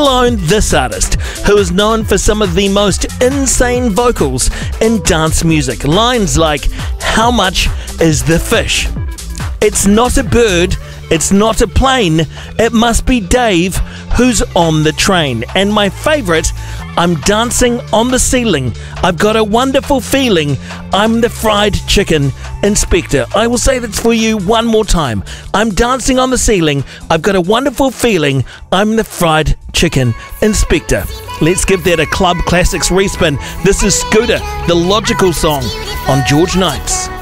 alone this artist, who is known for some of the most insane vocals in dance music. Lines like, "How much is the fish? It's not a bird, it's not a plane, it must be Dave who's on the train." And my favourite, "I'm dancing on the ceiling, I've got a wonderful feeling, I'm the fried chicken inspector." I will say that for you one more time. "I'm dancing on the ceiling, I've got a wonderful feeling, I'm the fried chicken inspector." Let's give that a Club Classics respin. This is Scooter, the Logical Song on George Nights.